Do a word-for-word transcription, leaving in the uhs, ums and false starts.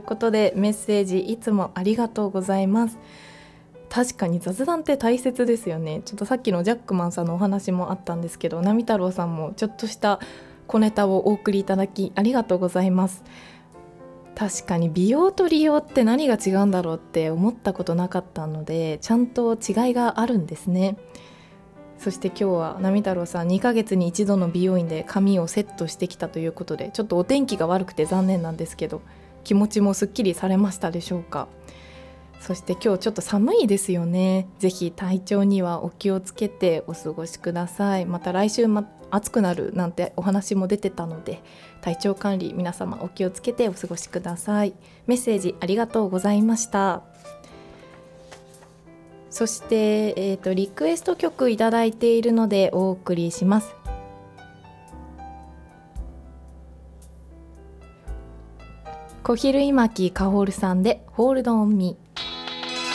ことで、メッセージいつもありがとうございます。確かに雑談って大切ですよね。ちょっとさっきのジャックマンさんのお話もあったんですけど、波太郎さんもちょっとした小ネタをお送りいただきありがとうございます。確かに美容と利用って何が違うんだろうって思ったことなかったので、ちゃんと違いがあるんですね。そして今日は波太郎さんにかげつに一度の美容院で髪をセットしてきたということで、ちょっとお天気が悪くて残念なんですけど、気持ちもすっきりされましたでしょうか。そして今日ちょっと寒いですよね。ぜひ体調にはお気をつけてお過ごしください。また来週、ま、暑くなるなんてお話も出てたので、体調管理皆様お気をつけてお過ごしください。メッセージありがとうございました。そして、えーと、リクエスト曲いただいているのでお送りします。小比類巻かほるさんでホールドオンミー。